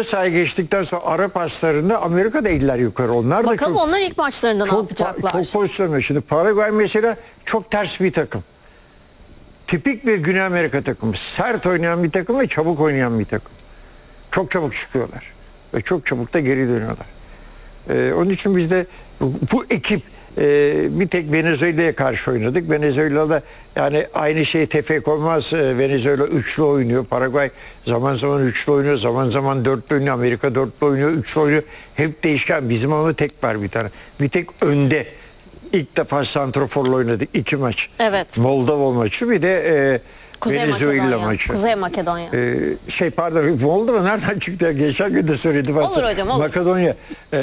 orta sahaya geçtikten sonra ara paslarında Amerika'da eller yukarı. Onlar da Bakalım çok, onlar ilk maçlarında ne yapacaklar? çok pozisyon. Şimdi Paraguay mesela çok ters bir takım. Tipik bir Güney Amerika takımı. Sert oynayan bir takım ve çabuk oynayan bir takım. Çok çabuk çıkıyorlar. Ve çok çabuk da geri dönüyorlar. Onun için biz de bu ekip bir tek Venezuela'ya karşı oynadık. Venezuela'da yani aynı şey tefek olmaz. Venezuela üçlü oynuyor. Paraguay zaman zaman üçlü oynuyor. Zaman zaman dörtlü oynuyor. Amerika dörtlü oynuyor. Üçlü oynuyor. Hep değişken. Bizim ama tek var bir tane. Bir tek önde. İlk defa santraforla oynadık 2 maç. Evet. Moldova maçı bir de Venezuela maçı. Kuzey Makedonya. Moldova nereden çıktı ya? Geçen gün de söyledim. Olur hocam, olur. Makedonya.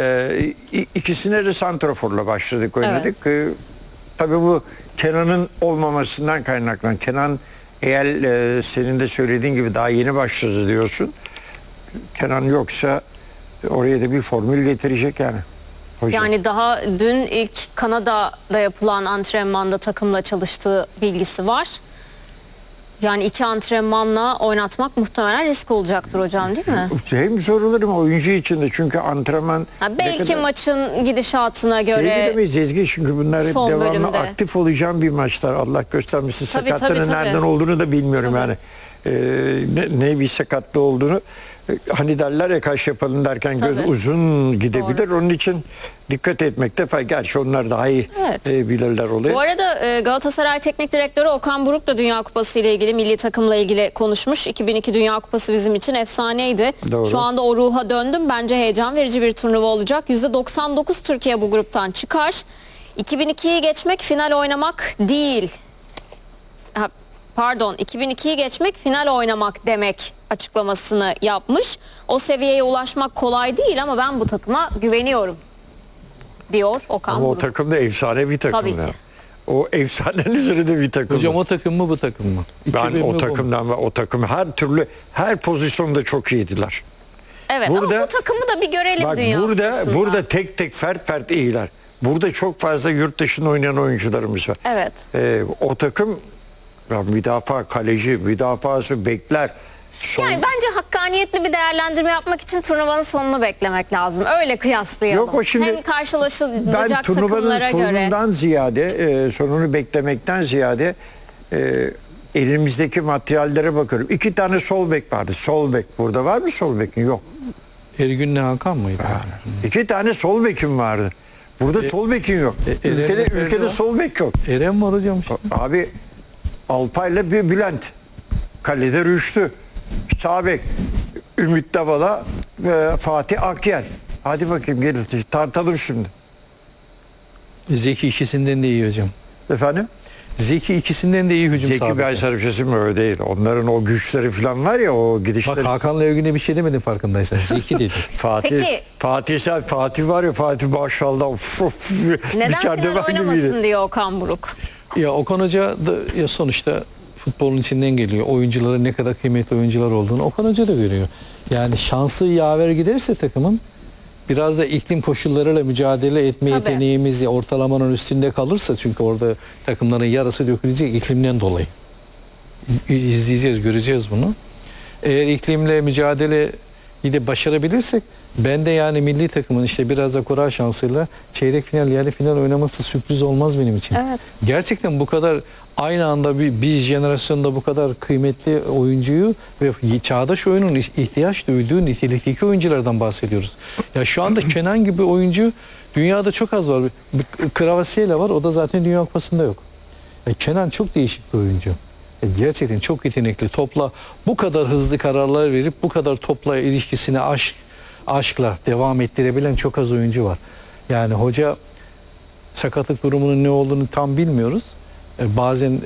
İkisine de santraforla başladık, oynadık. Tabii bu Kenan'ın olmamasından kaynaklanan. Kenan eğer senin de söylediğin gibi daha yeni başladı diyorsun. Kenan yoksa oraya da bir formül getirecek yani. Hocam. Yani daha dün ilk Kanada'da yapılan antrenmanda takımla çalıştığı bilgisi var. Yani 2 antrenmanla oynatmak muhtemelen risk olacaktır hocam, değil mi? Hem zor olur ama oyuncu için de çünkü antrenman... belki maçın gidişatına göre... Gidemeyiz Ezgi çünkü bunlar hep devamlı bölümde aktif olacağım bir maçlar. Allah göstermesin, sakatlığının tabii. nereden olduğunu da bilmiyorum yani. Ne bir sakatlığı olduğunu. Hani derler ya kaş yapalım derken göz uzun gidebilir. Doğru. Onun için dikkat etmekte fayda. Gerçi onlar daha iyi bilirler olayı. Bu arada Galatasaray Teknik Direktörü Okan Buruk da Dünya Kupası ile ilgili, milli takımla ilgili konuşmuş. 2002 Dünya Kupası bizim için efsaneydi. Doğru. Şu anda o ruha döndüm. Bence heyecan verici bir turnuva olacak. %99 Türkiye bu gruptan çıkar. 2002'yi geçmek final oynamak değil. Pardon, 2002'yi geçmek final oynamak demek açıklamasını yapmış. O seviyeye ulaşmak kolay değil ama ben bu takıma güveniyorum diyor Okan Buruk. Ama o takım da efsane bir takım. Tabii ki. O efsanenin üzerinde bir takım. Hocam o takım mı bu takım mı? Ben o takımdan ve o takım her pozisyonda çok iyiydiler. Evet ama bu takımı da bir görelim Dünya Kupası'nda. Burada tek fert iyiler. Burada çok fazla yurt dışında oynayan oyuncularımız var. Evet. O takım müdafaa, kaleci, müdafası, bekler. Yani bence hakkaniyetli bir değerlendirme yapmak için turnuvanın sonunu beklemek lazım. Öyle kıyaslayalım. Yok, o şimdi, hem karşılaşılacak takımlara göre. Sonundan ziyade, sonunu beklemekten ziyade elimizdeki materyallere bakıyorum. 2 tane sol bek vardı. Sol bek. Burada var mı sol bekin? Yok. Ergün'le Hakan mıydı? 2 tane sol bekim vardı. Burada sol bekin yok. Ülkede sol bek yok. Eren var hocam. Abi Alpay'la bir Bülent. Kalede Rüştü. Sağ bek Ümit Davala ve Fatih Akyel. Hadi bakayım gelin tartalım şimdi. Zeki ikisinden de iyi hocam. Efendim? Zeki ikisinden de iyi hücum Zeki sabiti. ben sana bir şey söyleyeyim mi? Öyle değil. Onların o güçleri falan var ya, o gidişleri. Bak Hakan'la Ergün'e bir şey demedin farkındaysan. Zeki dedi. Fatih var ya, Fatih maşallah. Neden final oynamasın diyor Okan Buruk. Ya Okan Hoca da ya sonuçta futbolun içinden geliyor. Oyuncuların ne kadar kıymetli oyuncular olduğunu Okan Hoca da görüyor. Yani şansı yaver giderse takımın biraz da iklim koşullarıyla mücadele etme yeteneğimiz ortalamanın üstünde kalırsa, çünkü orada takımların yarısı dökülecek iklimden dolayı. İzleyeceğiz, göreceğiz bunu. Eğer iklimle mücadele de başarabilirsek, ben de yani milli takımın işte biraz da kura şansıyla çeyrek final, yani final oynaması sürpriz olmaz benim için. Evet. Gerçekten bu kadar aynı anda bir jenerasyonda bu kadar kıymetli oyuncuyu ve çağdaş oyunun ihtiyaç duyduğu nitelikteki oyunculardan bahsediyoruz. Ya şu anda Kenan gibi oyuncu dünyada çok az var. Kvaratskhelia var, o da zaten Dünya Kupası'nda yok. Kenan çok değişik bir oyuncu. Gerçekten çok yetenekli. Topla bu kadar hızlı kararlar verip bu kadar topla ilişkisini aşkla devam ettirebilen çok az oyuncu var. Yani hoca sakatlık durumunun ne olduğunu tam bilmiyoruz. Bazen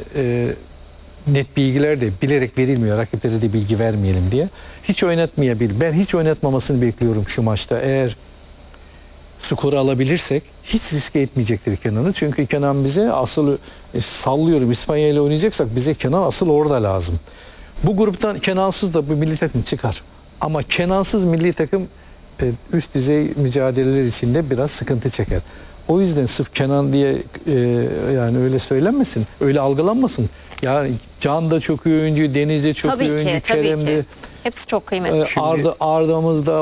net bilgiler de bilerek verilmiyor. Rakiplere de bilgi vermeyelim diye. Hiç oynatmayabilir. Ben hiç oynatmamasını bekliyorum şu maçta. Eğer skoru alabilirsek hiç riske etmeyecektir Kenan'ı. Çünkü Kenan bize asıl sallıyorum, İspanya ile oynayacaksak bize Kenan asıl orada lazım. Bu gruptan Kenansız da bu milli takım çıkar. Ama Kenansız milli takım üst düzey mücadeleler içinde biraz sıkıntı çeker. O yüzden sırf Kenan diye yani öyle söylenmesin, öyle algılanmasın. Yani Can da çok iyi oyuncu, Deniz de çok iyi oyuncu, Kerem de. Hepsi çok kıymetli. Arda'mızda